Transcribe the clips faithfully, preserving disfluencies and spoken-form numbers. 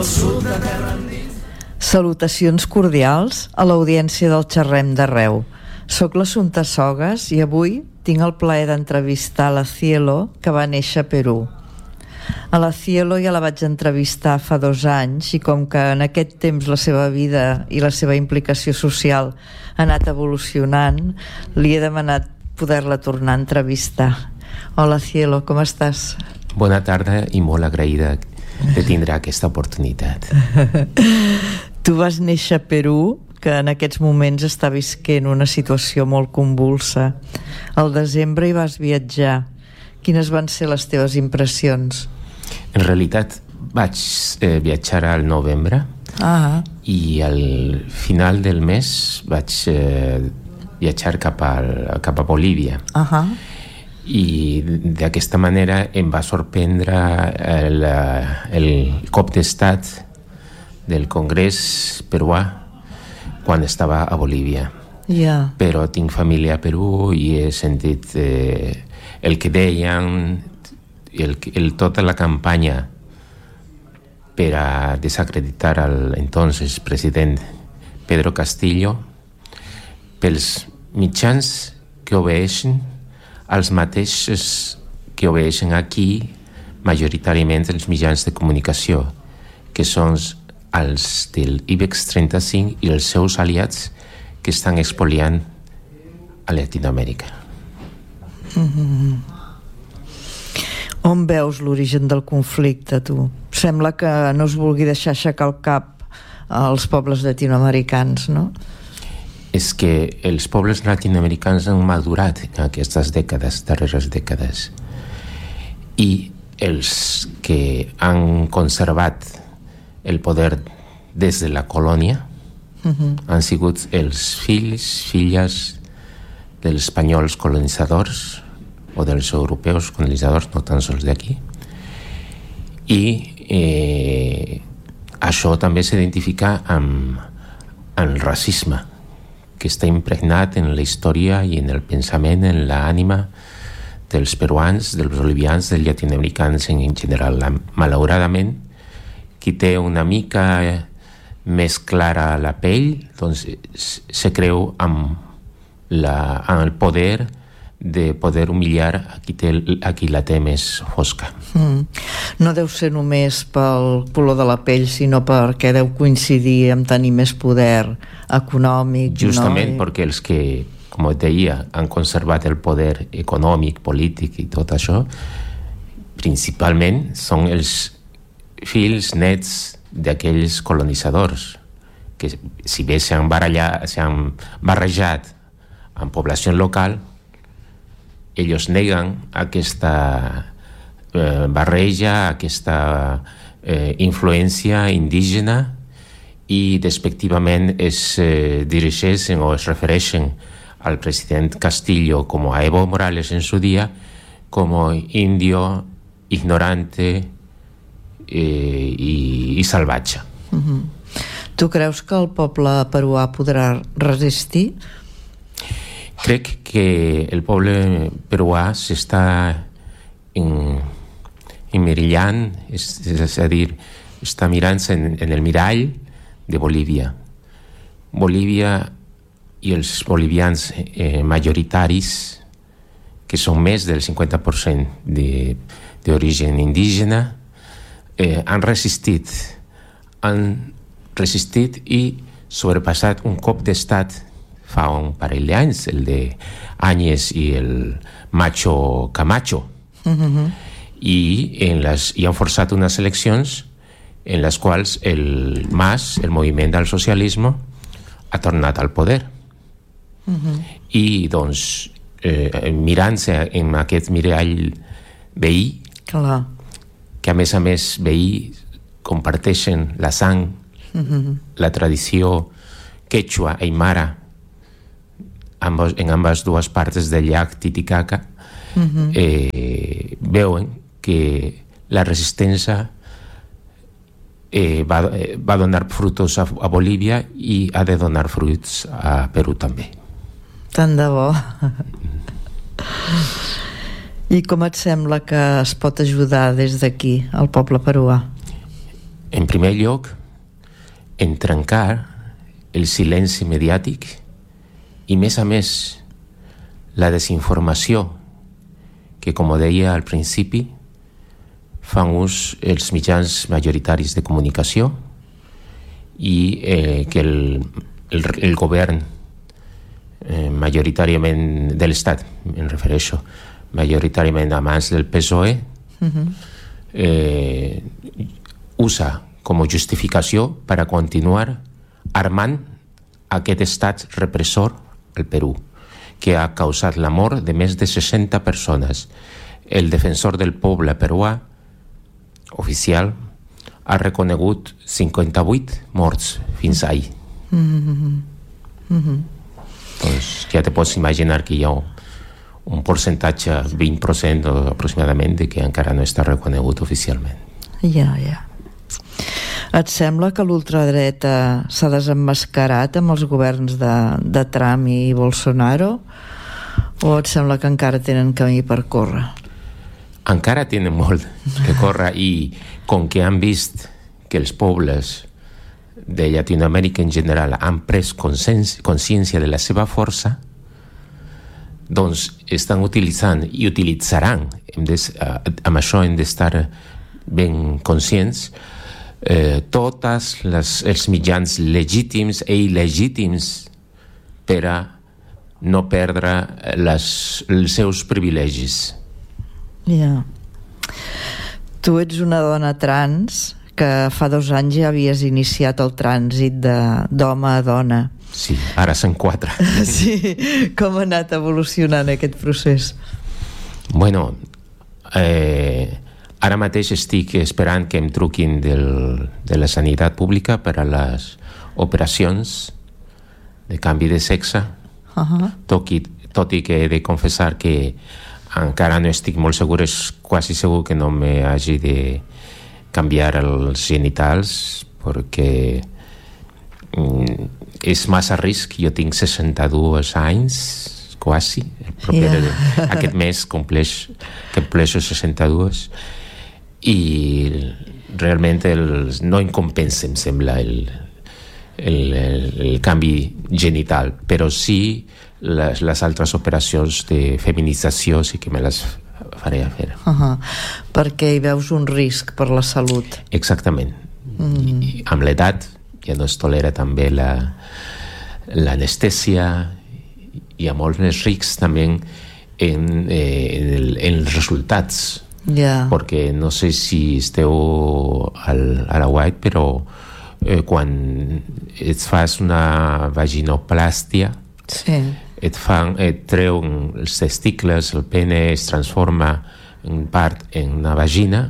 Salutacions cordials a l'audiència del Xerrem d'Arreu. Soc l'Assumpta Sogas i avui tinc el plaer d'entrevistar la Cielo, que va néixer a Perú. A la Cielo ja la vaig entrevistar fa dos anys i com que en aquest temps la seva vida i la seva implicació social ha anat evolucionant, li he demanat poder-la tornar a entrevistar. Hola Cielo, com estàs? Bona tarda i molt agraïda de tindre aquesta oportunitat. Tu vas néixer a Perú, que en aquests moments està visquent una situació molt convulsa. Al desembre hi vas viatjar. Quines van ser les teves impressions? En realitat vaig eh, viatjar al novembre ah. i al final del mes vaig eh, viatjar cap, al, cap a Bolívia. Ah. I d'aquesta manera em va sorprendre el, el cop d'estat del Congrés peruà quan estava a Bolívia. Yeah. Però tinc família a Perú i he sentit eh, el que deien, el, el, tota la campanya per a desacreditar el entonces president Pedro Castillo pels mitjans que obeeixen els mateixos que obeeixen aquí majoritàriament els mitjans de comunicació, que són els del IBEX trenta-cinc i els seus aliats que estan expoliant a Llatinoamèrica. Mm-hmm. On veus l'origen del conflicte, tu? Sembla que no es vulgui deixar aixecar el cap als pobles llatinoamericans, no? És que els pobles latinoamericans han madurat en aquestes dècades, darreres dècades. I els que han conservat el poder des de la colònia uh-huh. han sigut els fills, filles dels espanyols colonitzadors o dels europeus colonitzadors, no tan sols d'aquí. I eh, això també s'identifica amb, amb el racisme, que està impregnat en la història i en el pensament, en l'ànima dels peruans, dels bolivians, dels llatinoamericans en general. Malauradament, qui té una mica més clara la pell, doncs se creu amb, la, amb el poder de poder humillar a qui, té, a qui la té més fosca. Mm. No deu ser només pel color de la pell, sinó perquè deu coincidir amb tenir més poder econòmic. Justament, no? perquè els que, com et deia, han conservat el poder econòmic, polític i tot això, principalment són els fills nets d'aquells colonitzadors que, si bé s'han barallat, s'han barrejat amb població local, ells neguen aquesta eh, barreja, aquesta eh, influència indígena i despectivament es eh, dirigeixen o es refereixen al president Castillo com a Evo Morales en su dia, com indio, ignorante eh, i, i salvatge. Uh-huh. Tu creus que el poble peruà podrà resistir? Crec que el poble peruà s'està emmirillant, és, és a dir, està mirant-se en, en el mirall de Bolívia. Bolívia i els bolivians eh, majoritaris, que són més del cinquanta per cent de, d'origen indígena, eh, han resistit, han resistit i sobrepassat un cop d'estat fa un parell d'anys, el de Áñez i el Macho Camacho. Uh-huh. I, en les, i han forçat unes eleccions en les quals el M A S, el moviment del socialisme, ha tornat al poder. Uh-huh. I, doncs, eh, mirant-se en aquest mirall veí, clar, que a més a més veí comparteixen la sang, uh-huh. la tradició quechua, aimara, ambos, en ambas dues partes del llac Titicaca, uh-huh. eh, veuen que la resistència eh, va, eh, va donar frutos a, a Bolívia i ha de donar fruits a Perú també. Tant de bo. I com et sembla que es pot ajudar des d'aquí al poble peruà? en primer lloc, en trencar el silenci mediàtic i, més a més, la desinformació que, com deia al principi, fan ús els mitjans majoritaris de comunicació i eh, que el, el, el govern eh, majoritàriament de l'Estat, em refereixo, majoritàriament a mans del P S O E, uh-huh. eh, usa com a justificació per a continuar armant aquest estat repressor al Perú, que ha causat la mort de més de seixanta persones. El defensor del poble peruà oficial ha reconegut cinquanta-vuit morts fins ahir. Mm-hmm. Mm-hmm. Doncs ja te pots imaginar que hi ha un percentatge, vint per cent aproximadament, de que encara no està reconegut oficialment. Ja, ja. Et sembla que l'ultradreta s'ha desemmascarat amb els governs de, de Trump i Bolsonaro? O et sembla que encara tenen camí per córrer? Encara tenen molt que córrer, i com que han vist que els pobles de Llatinoamèrica en general han pres consciència de la seva força, doncs estan utilitzant i utilitzaran, hem de, amb això hem d'estar ben conscients, eh, tots els mitjans legítims i il·legítims per a no perdre les, els seus privilegis. Ja. Yeah. Tu ets una dona trans que fa dos anys ja havies iniciat el trànsit d'home a dona. Sí, ara són quatre. Sí, com ha anat evolucionant aquest procés? Bueno, eh, ara mateix estic esperant que em truquin del, de la sanitat pública per a les operacions de canvi de sexe. Uh-huh. tot, i, tot i que he de confessar que encara no estic molt segur, és quasi segur que no me hagi de canviar els genitals, perquè mm, és massa risc. Jo tinc seixanta-dos anys, quasi. El proper, yeah. Aquest mes compleix, compleixo seixanta-dos, i realment el, no em compensa, em sembla, el, el, el, el canvi genital, però sí les, les altres operacions de feminització sí que me les faré a fer. Uh-huh. Perquè hi veus un risc per la salut. Exactament. Mm. I amb l'edat ja no es tolera també la, l'anestèsia, hi ha molts més riscs també en, eh, en, el, en els resultats. Yeah. Perquè no sé si esteu al, a la White, però eh, quan et fas una vaginoplàstia, sí. et, fan, et treuen els testicles, el pene es transforma en part en una vagina,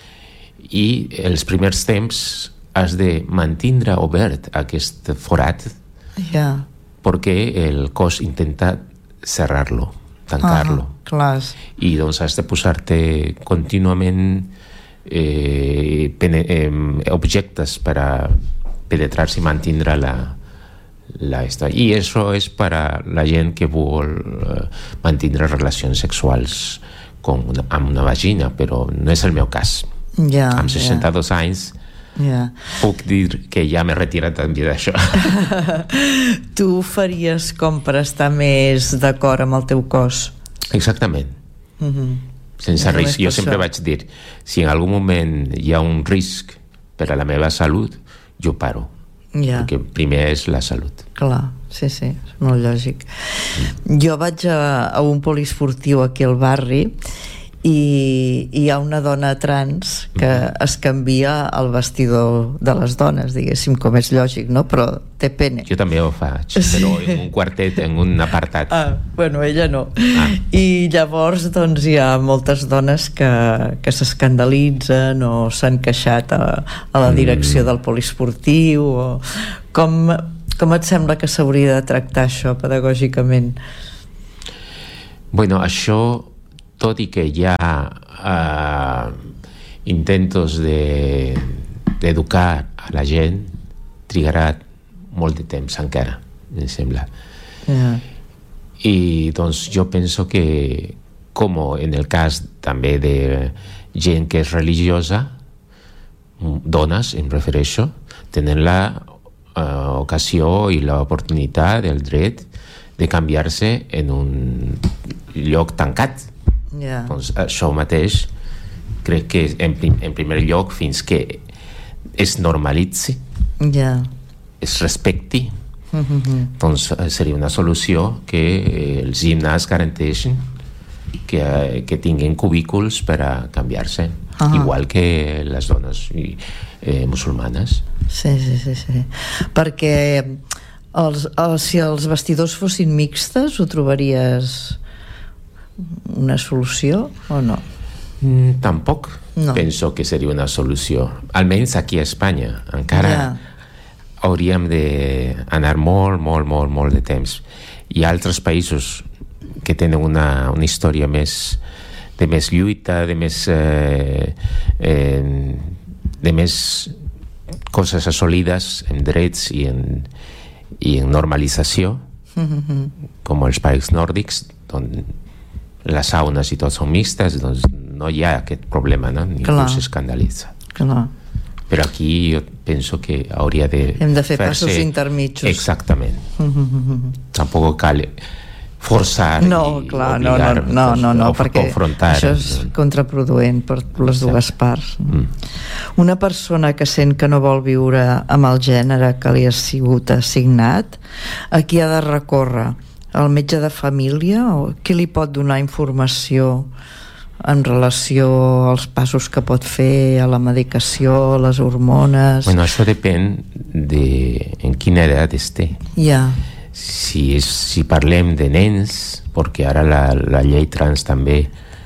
i els primers temps has de mantindre obert aquest forat, yeah. perquè el cos intenta cerrar-lo, tancar-lo. Ah, clar. I doncs has de posar-te contínuament eh, pene, eh, objectes per a penetrar-se i mantindre la, la esta. I això és per a la gent que vol eh, mantindre relacions sexuals com una, amb una vagina, però no és el meu cas. Yeah, amb seixanta-dos yeah. anys yeah. puc dir que ja m'he retirat també d'això. Tu faries com per estar més d'acord amb el teu cos? Exactament. Mm-hmm. Sense no risc. Jo sempre això. Vaig dir, si en algun moment hi ha un risc per a la meva salut, jo paro. Yeah. Perquè primer és la salut. Clar, sí, sí, és molt lògic. Mm. Jo vaig a, a un poliesportiu aquí al barri i hi ha una dona trans que es canvia el vestidor de les dones, diguéssim, com és lògic, no? Però té pene. Jo també ho faig, sí. Però en un quartet, en un apartat. Ah, bueno, ella no. Ah. I llavors, doncs, hi ha moltes dones que, que s'escandalitzen o s'han queixat a, a la direcció mm. del poliesportiu. O... Com, com et sembla que s'hauria de tractar això pedagògicament? Bueno, això... tot i que hi ha uh, intentos de, d'educar a la gent, trigarà molt de temps encara, em sembla. Yeah. I doncs jo penso que, com en el cas també de gent que és religiosa, dones, em refereixo, tenen la uh, ocasió i l'oportunitat, el dret de canviar-se en un lloc tancat. Yeah. Doncs això mateix crec que en, prim, en primer lloc, fins que es normalitzi, yeah. es respecti, mm-hmm. doncs seria una solució que els gimnàs garanteixin que, que tinguin cubículs per a canviar-se, uh-huh. igual que les dones i, eh, musulmanes. Sí, sí, sí, sí. Perquè els, els, si els vestidors fossin mixtes, ho trobaries una solució o no? Mm, tampoc no. Penso que seria una solució, almenys aquí a Espanya. Encara yeah. hauríem d'anar molt, molt, molt, molt de temps. Hi ha altres països que tenen una, una història més de més lluita, de més eh, eh, de més coses assolides en drets i en, i en normalització, mm-hmm. com els països nòrdics, on les saunes i tot són mixtes, doncs no hi ha aquest problema, no? Ningú s'escandalitza. Clar. Però aquí jo penso que hauria de hem de fer fer-se... passos intermitjos. Exactament. Mm-hmm. Tampoc cal forçar no, i clar, obligar no, no, no, no, no, perquè confrontar. Això és contraproduent per les dues parts. Mm. Una persona que sent que no vol viure amb el gènere que li ha sigut assignat, a qui ha de recórrer? Al metge de família? O qui li pot donar informació en relació als passos que pot fer, a la medicació, a les hormones? Bueno, això depèn de en quina edat esté. Ja. Yeah. Si, és, si parlem de nens, perquè ara la, la llei trans també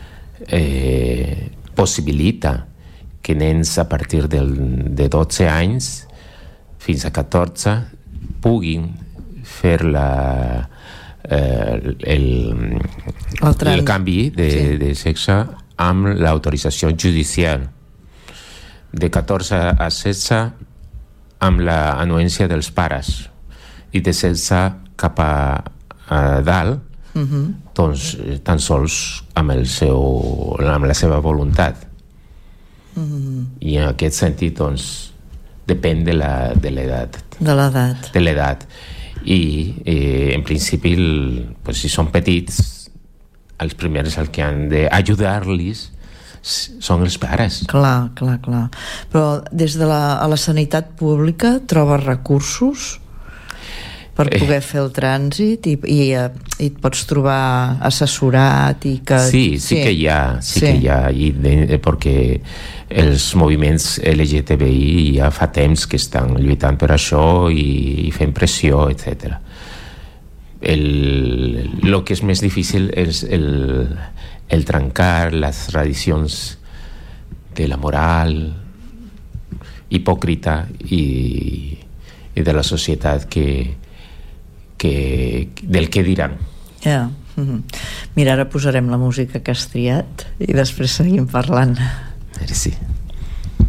eh, possibilita que nens a partir del, de dotze anys fins a catorze puguin fer la, eh, el, el, el canvi de, sí. de sexe amb l'autorització judicial. De catorze a setze amb l'anuència dels pares, i de setze cap a, a dalt, uh-huh. doncs tan sols amb, el seu, amb la seva voluntat. Uh-huh. I en aquest sentit, doncs, depèn de la, de l'edat. De l'edat. De l'edat. I eh, en principi, el, pues, si són petits, els primers el que han d'ajudar-los són els pares. Clar, clar, clar. Però des de la, a la sanitat pública trobes recursos per poder eh. fer el trànsit i, i, i et pots trobar assessorat i que... Sí, sí, sí. que hi ha, sí, sí. que hi ha, i de, perquè els moviments L G T B I ja fa temps que estan lluitant per això i, i fent pressió, etcètera. El, el que és més difícil és el, el trencar les tradicions de la moral hipòcrita i, i de la societat que Que, del que diran. Yeah. Mm-hmm. Mira, ara posarem la música que has triat i després seguim parlant. Merci.